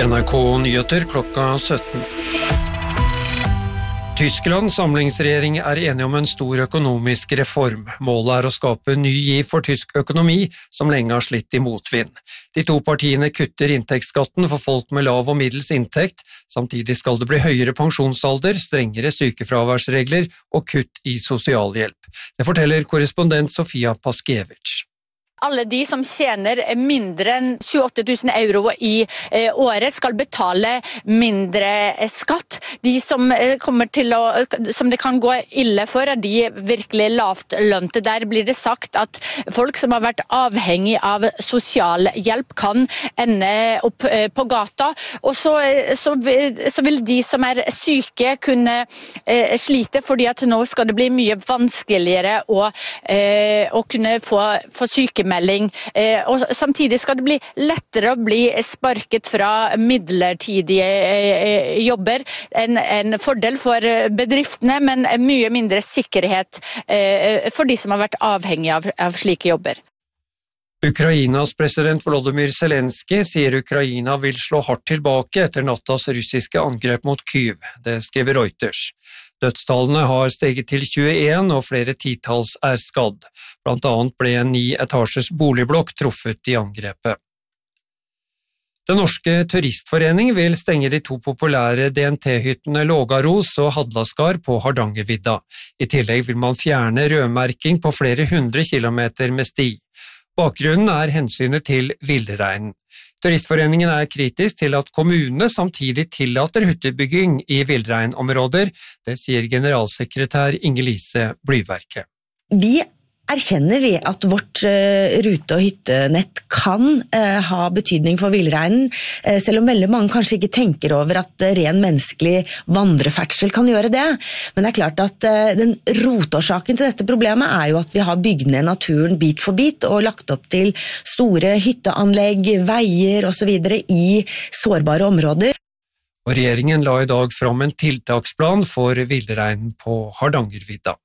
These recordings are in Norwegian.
NRK Nyheter klokka 17. Tysklands samlingsregjering enige om en stor økonomisk reform. Målet å skape ny giv for tysk økonomi, som lenge har slitt i motvind. De to partiene kutter inntektsskatten for folk med lav og middels inntekt, samtidig skal det bli høyere pensjonsalder, strengere sykefraværsregler og kutt i sosialhjelp. Det forteller korrespondent Sofia Paskiewicz. Alle de som tjener mindre enn 28 000 euro i året skal betale mindre skatt. De som kommer til som det kan gå ille for, de virkelig lavt lønte. Der blir det sagt at folk som har vært avhengig av sosialhjelp kan ende opp på gata. Og så vil de som syke kunne slite, fordi at nå skal det bli mye vanskeligere å kunne få sykemelding. Og samtidig skal det bli lettere å bli sparket fra midlertidige jobber. En fordel for bedriftene, men mye mindre sikkerhet for de som har vært avhengig av slike jobber. Ukrainas president Volodymyr Zelensky sier Ukraina vil slå hardt tilbake etter nattas russiske angrep mot Kyiv. Det skriver Reuters. Dødstallene har steget til 21, og flere titalls skadd. Blant annet ble en 9-etasjes boligblokk truffet i angrepet. Den norske turistforening vil stenge de to populære DNT-hyttene Lågaros og Hadlaskar på Hardangervidda. I tillegg vil man fjerne rødmerking på flere 100 kilometer med sti. Bakgrunnen hensynet til villreinen. Turistforeningen kritisk til at kommunene samtidig tillater hyttebygging i villreinområder, det sier generalsekretær Inge-Lise Blyverke. Vi erkjenner at vårt rute- og hyttenett kan ha betydning for villreinen, selv om veldig mange kanskje ikke tenker over at ren menneskelig vandreferdsel kan gjøre det. Men det klart at den rotårsaken til dette problemet jo at vi har bygd ned naturen bit for bit og lagt opp til store hytteanlegg, veier og så videre i sårbare områder. Og regjeringen la i dag fram en tiltaksplan for villreinen på Hardangervidda.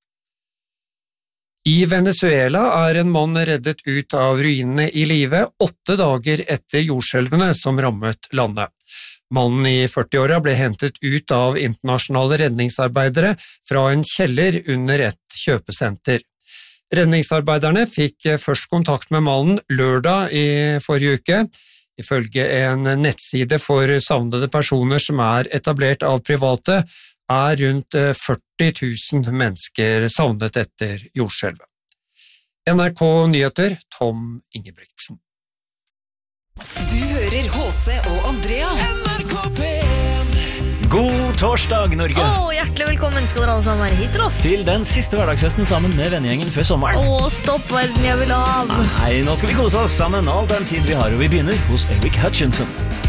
I Venezuela en mann reddet ut av ruinene i live 8 dager etter jordskjelvene som rammet landet. Mannen i 40-åra ble hentet ut av internasjonale redningsarbeidere fra en kjeller under et kjøpesenter. Redningsarbeiderne fikk først kontakt med mannen lørdag i forrige uke. Ifølge en nettside for savnede personer som etablert av private, rundt 40 000 mennesker savnet etter jordskjelvet. NRK Nyheter, Tom Ingebrigtsen. Du hører H.C. og Andrea. NRK P1. God torsdag, Norge! Hjertelig velkommen skal dere alle sammen være hit til oss. Til den siste hverdagsfesten sammen med vennegjengen før sommeren. Stopp verden, jeg vil av. Nei, nå skal vi kose oss sammen all den tid vi har, og vi begynner hos Eric Hutchinson.